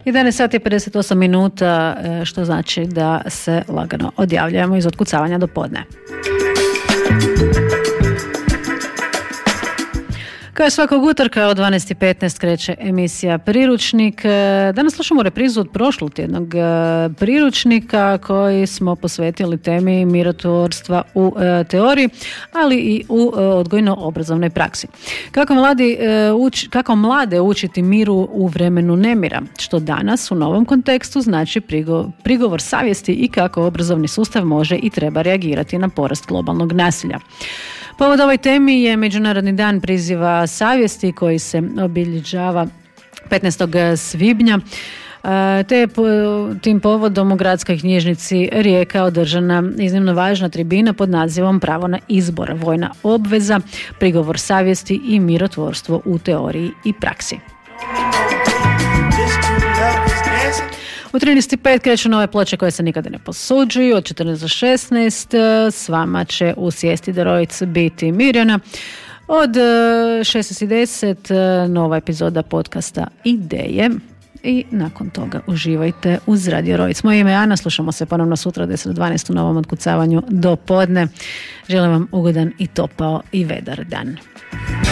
11 sati i 58 minuta, što znači da se lagano odjavljujemo iz otkucavanja do podne. Kao je svakog utorka od 12:15 kreće emisija Priručnik. Danas slušamo reprizu od prošlotjednog priručnika koji smo posvetili temi mirotvorstva u teoriji, ali i u odgojno-obrazovnoj praksi. Kako mlade učiti miru u vremenu nemira, što danas u novom kontekstu znači prigovor savjesti i kako obrazovni sustav može i treba reagirati na porast globalnog nasilja. Povod ovoj temi je Međunarodni dan priziva savjesti koji se obilježava 15. svibnja. Te je tim povodom u Gradskoj knjižnici Rijeka održana iznimno važna tribina pod nazivom Pravo na izbor, vojna obveza, prigovor savjesti i mirotvorstvo u teoriji i praksi. U 13:05 kreću nove ploče koje se nikada ne posuđuju. Od 14:16 s vama će u Sjesti Rojc biti Mirjana. Od 16:10 nova epizoda podcasta Ideje. I nakon toga uživajte uz Radio Rojc. Moje ime je Ana, slušamo se ponovno sutra 10:12 u novom otkucavanju do podne. Želim vam ugodan i topao i vedar dan.